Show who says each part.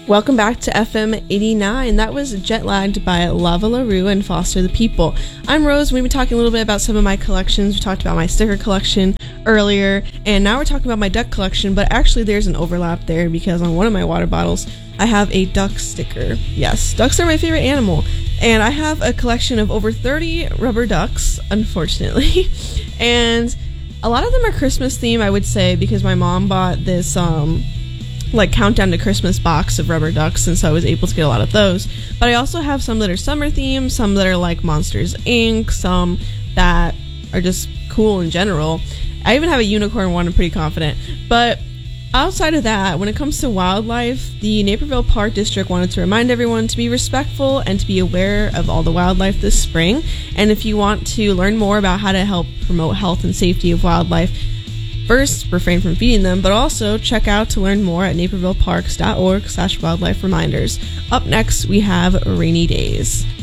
Speaker 1: Welcome back to FM 89. That was Jet Lagged by Lava LaRue and Foster the People. I'm Rose. We've been talking a little bit about some of my collections. We talked about my sticker collection earlier, and now we're talking about my duck collection, but actually there's an overlap there because on one of my water bottles, I have a duck sticker. Yes, ducks are my favorite animal, and I have a collection of over 30 rubber ducks, unfortunately, and a lot of them are Christmas themed, I would say, because my mom bought this, countdown to Christmas box of rubber ducks, and so I was able to get a lot of those. But I also have some that are summer themed, some that are like Monsters Inc., some that are just cool in general. I even have a unicorn one, I'm pretty confident. But outside of that, when it comes to wildlife, the Naperville Park District wanted to remind everyone to be respectful and to be aware of all the wildlife this spring. And if you want to learn more about how to help promote health and safety of wildlife, first, refrain from feeding them, but also check out to learn more at napervilleparks.org/wildlife reminders. Up next, we have Rainy Days.